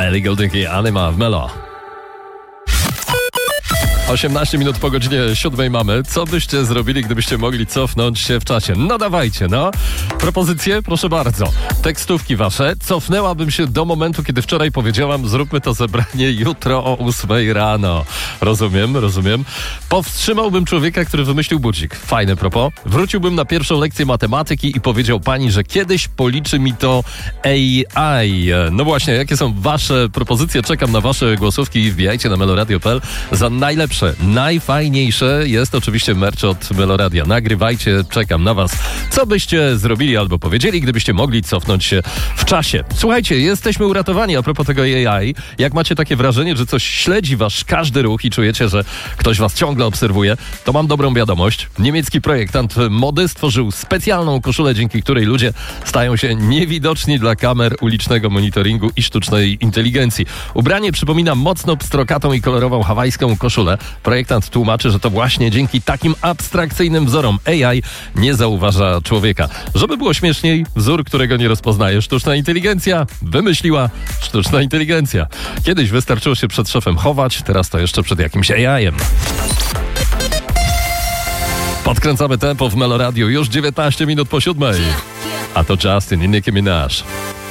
Ellie Goulding i Anima w Melo. 18 minut po godzinie 7 mamy. Co byście zrobili, gdybyście mogli cofnąć się w czasie? No dawajcie, no. Propozycje? Proszę bardzo. Tekstówki wasze. Cofnęłabym się do momentu, kiedy wczoraj powiedziałam, zróbmy to zebranie jutro o 8 rano. Rozumiem. Powstrzymałbym człowieka, który wymyślił budzik. Fajne propos. Wróciłbym na pierwszą lekcję matematyki i powiedział pani, że kiedyś policzy mi to AI. No właśnie, jakie są wasze propozycje? Czekam na wasze głosówki. Wbijajcie na meloradio.pl za najlepsze, najfajniejsze jest oczywiście merch od Meloradia. Nagrywajcie, czekam na was. Co byście zrobili albo powiedzieli, gdybyście mogli cofnąć się w czasie? Słuchajcie, jesteśmy uratowani a propos tego AI. Jak macie takie wrażenie, że coś śledzi wasz każdy ruch i czujecie, że ktoś was ciągle obserwuje, to mam dobrą wiadomość. Niemiecki projektant mody stworzył specjalną koszulę, dzięki której ludzie stają się niewidoczni dla kamer ulicznego monitoringu i sztucznej inteligencji. Ubranie przypomina mocno pstrokatą i kolorową hawajską koszulę. Projektant tłumaczy, że to właśnie dzięki takim abstrakcyjnym wzorom AI nie zauważa człowieka. Żeby było śmieszniej, wzór, którego nie rozpoznaje sztuczna inteligencja, wymyśliła sztuczna inteligencja. Kiedyś wystarczyło się przed szefem chować, teraz to jeszcze przed jakimś AI-em. Podkręcamy tempo w Meloradiu. Już 19 minut po 7. A to Justin i Nicki Minaj.